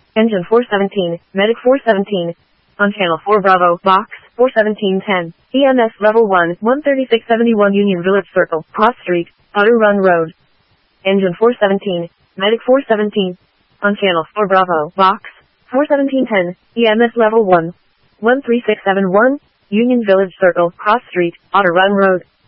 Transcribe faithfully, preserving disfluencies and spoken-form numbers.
Engine four seventeen, Medic four seventeen. On Channel four Bravo, Box, four seventeen ten. E M S Level one, one thirty-six seventy-one Union Village Circle, Cross Street, Outer Run Road. Engine four seventeen, Medic four seventeen. On Channel four Bravo, Box, four seventeen ten. E M S Level one, one three six seven one, Union Village Circle, Cross Street, Outer Run Road.